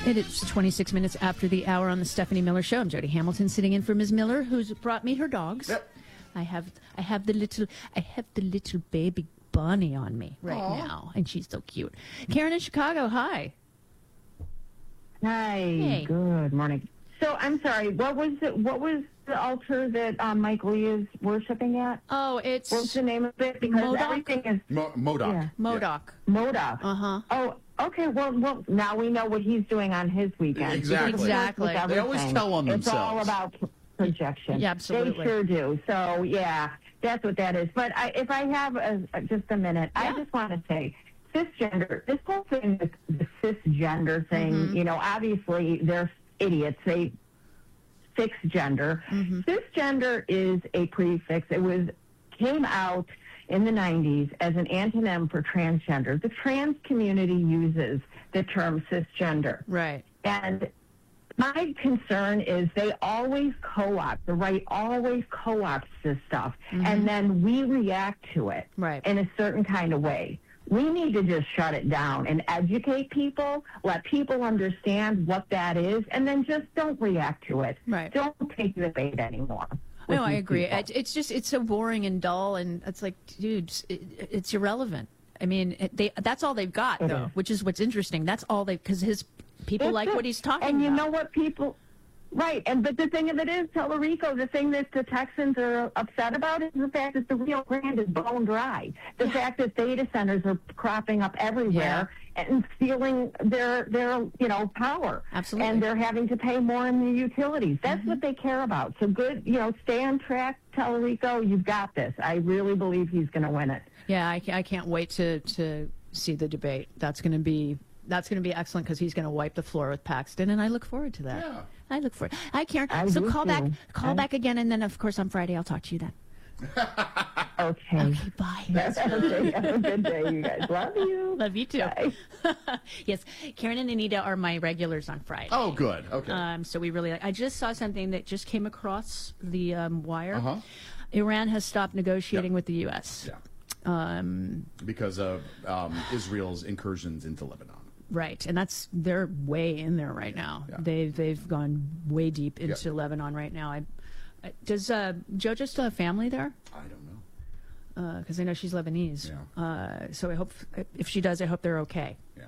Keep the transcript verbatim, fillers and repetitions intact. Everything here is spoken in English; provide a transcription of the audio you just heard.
It is twenty-six minutes after the hour on the Stephanie Miller Show. I'm Jody Hamilton, sitting in for Miz Miller, who's brought me her dogs. Yep. I have, I have the little, I have the little baby Bonnie on me right Aww. now, and she's so cute. Karen in Chicago, hi. Hi. Hey. Good morning. So I'm sorry. What was the, what was the altar that um, Mike Lee is worshiping at? Oh, it's What's the name of it? Because Modoc? everything is Mo- Modoc. Yeah. Modoc. Modoc. Uh huh. Oh, okay. Well, well, now we know what he's doing on his weekend. Exactly. Because it works with Exactly. They always everything. tell on It's all themselves. about p- projection. Yeah, absolutely. They sure do. So yeah, that's what that is. But I, if I have a, a- just a minute, Yeah. I just want to say. Cisgender, this whole thing, this, the cisgender thing, Mm-hmm. you know, obviously they're idiots. They fix gender. Mm-hmm. Cisgender is a prefix. It was came out in the nineties as an antonym for transgender. The trans community uses the term cisgender. Right. And my concern is they always co-opt, the right always co-opts this stuff, and then we react to it Right. in a certain kind of way. We need to just shut it down and educate people, let people understand what that is, and then just don't react to it. Right. Don't take the bait anymore. with No, I these agree. people. It, it's just it's so boring and dull, and it's like, dude, it, it's irrelevant. I mean, it, they that's all they've got, It though, is. which is what's interesting. That's all they because his people That's like it. what he's talking And you about. know what people, right? And but the thing of it is, Tellurico, the thing that the Texans are upset about is the fact that the Rio Grande is bone dry. The fact that data centers are cropping up everywhere and stealing their their you know power. Absolutely. And they're having to pay more in the utilities. That's what they care about. So good, you know, stay on track, Tellurico. You've got this. I really believe he's going to win it. Yeah, I, ca- I can't wait to to see the debate. That's going to be that's going to be excellent because he's going to wipe the floor with Paxton, and I look forward to that. Yeah. I look forward. Hi, Karen. I so do call back, too. call I- back again, and then of course on Friday I'll talk to you then. Okay. Okay, bye. Okay, have a good day, you guys. Love you. Love you too. Bye. Yes, Karen and Anita are my regulars on Friday. Oh, good. Okay. Um, so we really like. I just saw something that just came across the um, wire. Uh-huh. Iran has stopped negotiating Yeah. with the U S. yeah. Um, Because of um, Israel's incursions into Lebanon. right, and that's they're way in there right now. Yeah. They've they've gone way deep into Yeah. Lebanon right now. I, I does uh, JoJo still have family there? I don't know. Because I know she's Lebanese. Yeah. Uh, so I hope if she does, I hope they're okay. Yeah.